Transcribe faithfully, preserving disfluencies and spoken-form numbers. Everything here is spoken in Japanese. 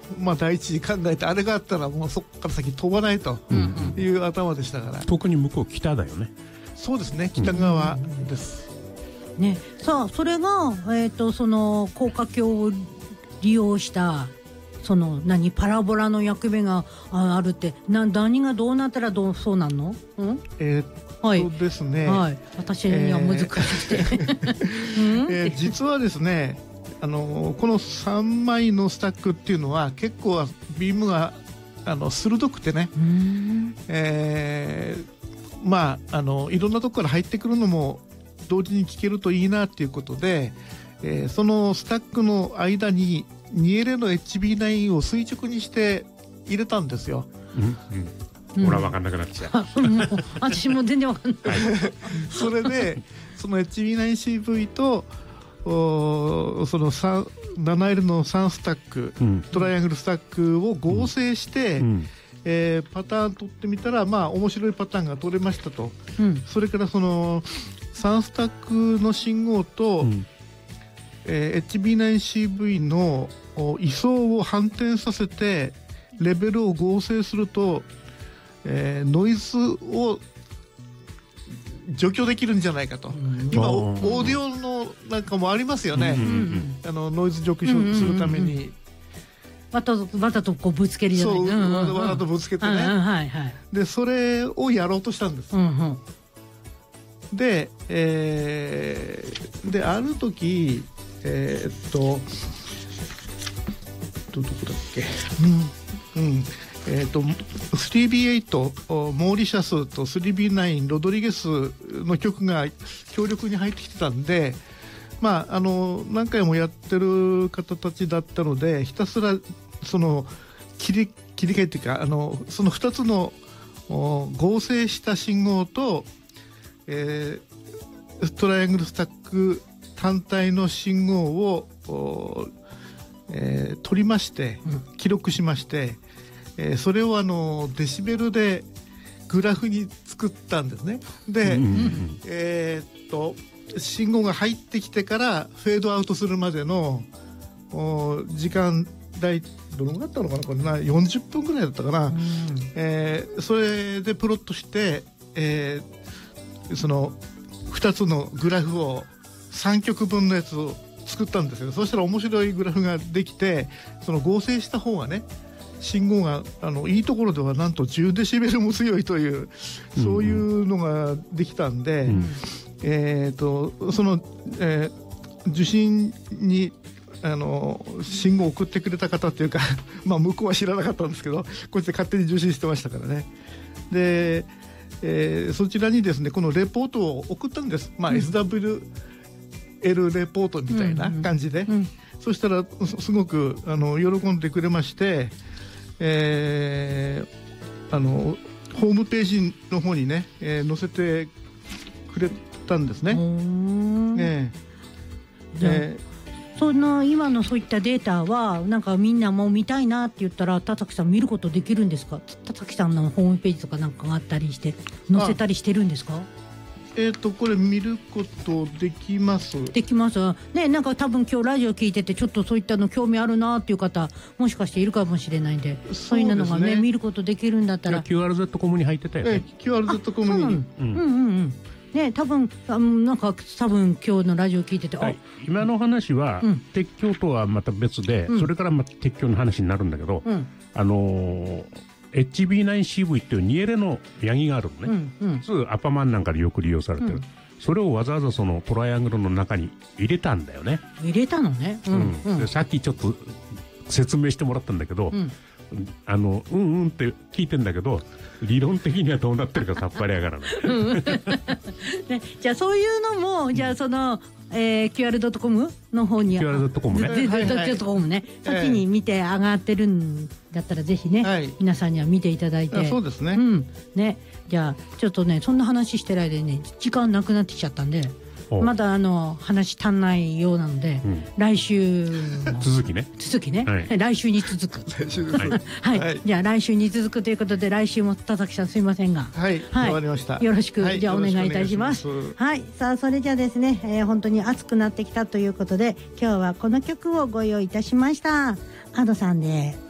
まあ、第一に考えて、あれがあったらもうそこから先飛ばないという頭でしたから、 特に向こう北だよね。 そうですね、北側です、 うんね、さあそれが、えー、とその高架橋を利用したその何パラボラの役目が あ, あるってな、何がどうなったらどうそうなんの、うん、 えー、っとはい、ですね、 はい、私には難しくて、えーえー、実はですね、あのこのさんまいのスタックっていうのは結構ビームがあの鋭くてね、うん、えー、まああのいろんなとこから入ってくるのも同時に聞けるといいなっていうことで、えー、そのスタックの間に にエルエー の エイチビーナイン を垂直にして入れたんですよ。 うんうん、俺は分かんなくなっちゃう。 もう私も全然分かんない。 はい、それでその エイチビーナインシーブイ とおその ななエル のさんスタック、うん、トライアングルスタックを合成して、うん、えー、パターン取ってみたら、まあ面白いパターンが取れましたと、うん、それからそのさんスタックの信号と、うん、えー、エイチビーナインシーブイ の位相を反転させてレベルを合成すると、えー、ノイズを除去できるんじゃないかと、うん、今オーディオのなんかもありますよね、うんうんうん、あのノイズ除去するために、うんうんうん、 わざとわざとこうぶつけるじゃないか、 そう、うんうんうん、わざとぶつけてね、うんうん、はいはい、でそれをやろうとしたんです、うんうん、で、えー、である時えー、っとどこだっけ、うん、うん、えー、と スリービーエイト モーリシャスと スリービーナイン ロドリゲスの曲が強力に入ってきてたんで、まあ、あの何回もやってる方たちだったので、ひたすらその切り切り替えっていうか、あのそのふたつの合成した信号と、えー、トライアングルスタック単体の信号を、えー、取りまして記録しまして、えー、それをあのデシベルでグラフに作ったんですね。で、うんうんうん、えー、っと信号が入ってきてからフェードアウトするまでの時間帯どのぐらいだったのかな、これなよんじゅっぷんぐらいだったかな、うん、えー、それでプロットして、えー、そのふたつのグラフをさんきょくぶんのやつを作ったんですよ。そしたら面白いグラフができて、その合成した方がね、信号があのいいところではなんとじゅうデシベルも強いという、そういうのができたんで、うん、えー、とその、えー、受信にあの信号を送ってくれた方っていうかまあ向こうは知らなかったんですけど、こっちで勝手に受信してましたからね。で、えー、そちらにですねこのレポートを送ったんです、まあ、エスダブリューエル レポートみたいな感じで、うんうんうん、そしたらすごくあの喜んでくれまして、えー、あのホームページの方にね、えー、載せてくれたんですね。えーえー、その今のそういったデータはなんかみんなもう見たいなって言ったら田崎さん見ることできるんですか？田崎さんのホームページとかなんかがあったりして載せたりしてるんですか？ えー、とこれ見ることできますできますね。なんか多分今日ラジオ聞いててちょっとそういったの興味あるなっていう方もしかしているかもしれないんで、そういうのがね見ることできるんだったらキューアールゼット コムに入ってたよね、 えー、キューアールゼット コムに、 うんうんうんね、多分あなんか多分今日のラジオ聞いてて、はい、 今の話は、うん、鉄橋とはまた別で、うん、それからまた鉄橋の話になるんだけど、うん、あのーエイチビーナインシーブイ っていう にエルエー のヤギがあるのね、うんうん、普通アパマンなんかでよく利用されてる、うん、それをわざわざそのトライアングルの中に入れたんだよね。 入れたのね、 うんうん、でさっきちょっと説明してもらったんだけど、うん、あのうんうんって聞いてんだけど理論的にはどうなってるかさっぱりわからない、うんね、 じゃあそういうのもじゃあその、えー、キューアールドットコム の方にキューアールドットコム ねキューアールドットコム ね、先に見て上がってるんだったらぜひね、はい、皆さんには見ていただいて。 そうですね、 うんね、じゃあちょっとねそんな話してる間にね時間なくなってきちゃったんでまだあの話足んないようなので、うん、来週続きね続きね、はい、来週に続く来週はい、はいはい、じゃあ来週に続くということで来週も田崎さんすいませんがはい、はい、終わりました。 よろしく、はい、じゃあお願いいたします。はい、さあそれじゃあですね、えー、本当に暑くなってきたということで今日はこの曲をご用意いたしました。Adoさんで